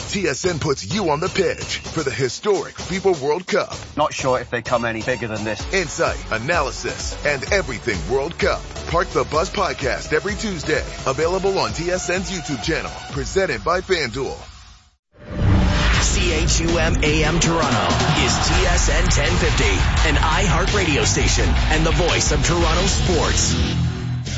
TSN puts you on the pitch for the historic FIFA World Cup. Not sure if they come any bigger than this. Insight, analysis, and everything World Cup. Park the Bus Podcast every Tuesday. Available on TSN's YouTube channel. Presented by FanDuel. CHUM AM Toronto is TSN 1050, an iHeart radio station and the voice of Toronto sports.